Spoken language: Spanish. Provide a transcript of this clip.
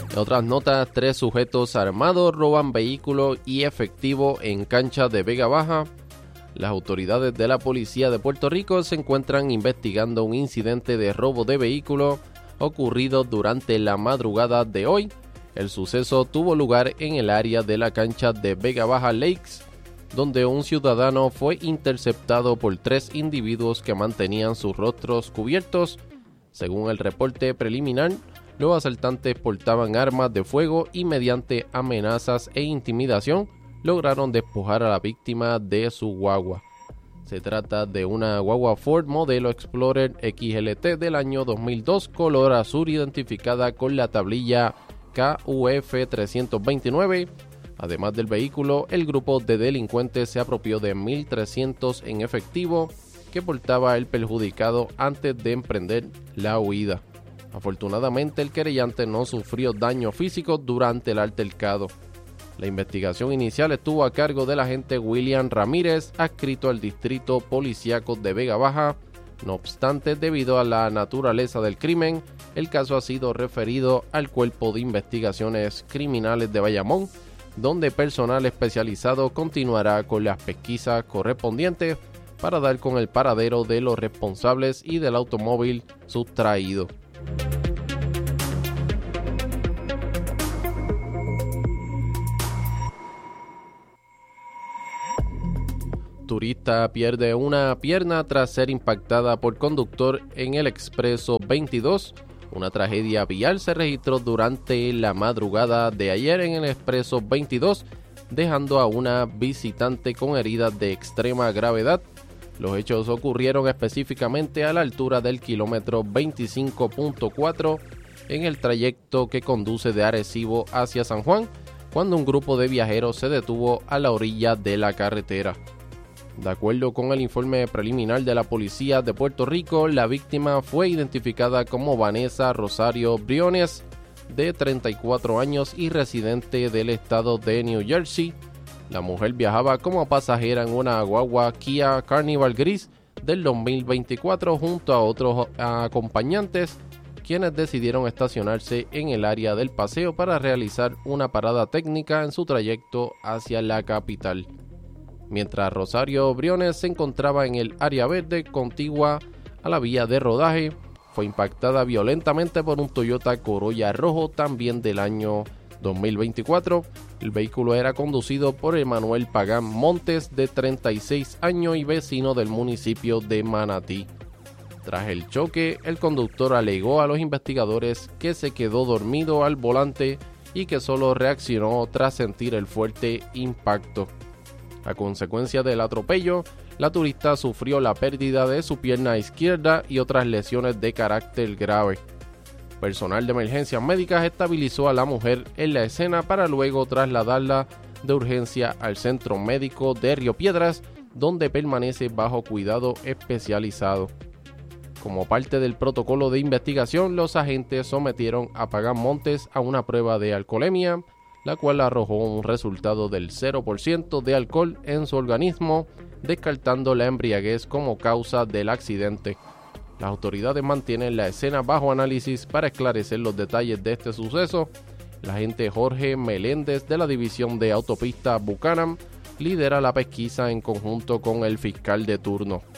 En otras notas, 3 sujetos armados roban vehículo y efectivo en cancha de Vega Baja. Las autoridades de la policía de Puerto Rico se encuentran investigando un incidente de robo de vehículo ocurrido durante la madrugada de hoy. El suceso tuvo lugar en el área de la cancha de Vega Baja Lakes, donde un ciudadano fue interceptado por 3 individuos que mantenían sus rostros cubiertos. Según el reporte preliminar, los asaltantes portaban armas de fuego y mediante amenazas e intimidación lograron despojar a la víctima de su guagua. Se trata de una guagua Ford modelo Explorer XLT del año 2002, color azul, identificada con la tablilla KUF 329. Además del vehículo, el grupo de delincuentes se apropió de $1,300 en efectivo que portaba el perjudicado antes de emprender la huida. Afortunadamente, el querellante no sufrió daño físico durante el altercado. La investigación inicial estuvo a cargo del agente William Ramírez, adscrito al Distrito Policíaco de Vega Baja. No obstante, debido a la naturaleza del crimen, el caso ha sido referido al Cuerpo de Investigaciones Criminales de Bayamón, donde personal especializado continuará con las pesquisas correspondientes para dar con el paradero de los responsables y del automóvil sustraído. Turista pierde una pierna tras ser impactada por conductor en el Expreso 22. Una tragedia vial se registró durante la madrugada de ayer en el Expreso 22, dejando a una visitante con heridas de extrema gravedad. Los hechos ocurrieron específicamente a la altura del kilómetro 25.4 en el trayecto que conduce de Arecibo hacia San Juan, cuando un grupo de viajeros se detuvo a la orilla de la carretera. De acuerdo con el informe preliminar de la policía de Puerto Rico, la víctima fue identificada como Vanessa Rosario Briones, de 34 años y residente del estado de New Jersey. La mujer viajaba como pasajera en una guagua Kia Carnival gris del 2024 junto a otros acompañantes, quienes decidieron estacionarse en el área del paseo para realizar una parada técnica en su trayecto hacia la capital. Mientras Rosario Briones se encontraba en el área verde contigua a la vía de rodaje, fue impactada violentamente por un Toyota Corolla rojo también del año 2024. El vehículo era conducido por Emanuel Pagán Montes, de 36 años y vecino del municipio de Manatí. Tras el choque, el conductor alegó a los investigadores que se quedó dormido al volante y que solo reaccionó tras sentir el fuerte impacto. A consecuencia del atropello, la turista sufrió la pérdida de su pierna izquierda y otras lesiones de carácter grave. Personal de emergencias médicas estabilizó a la mujer en la escena para luego trasladarla de urgencia al centro médico de Río Piedras, donde permanece bajo cuidado especializado. Como parte del protocolo de investigación, los agentes sometieron a Pagán Montes a una prueba de alcoholemia, la cual arrojó un resultado del 0% de alcohol en su organismo, descartando la embriaguez como causa del accidente. Las autoridades mantienen la escena bajo análisis para esclarecer los detalles de este suceso. El agente Jorge Meléndez de la División de Autopista Buchanan lidera la pesquisa en conjunto con el fiscal de turno.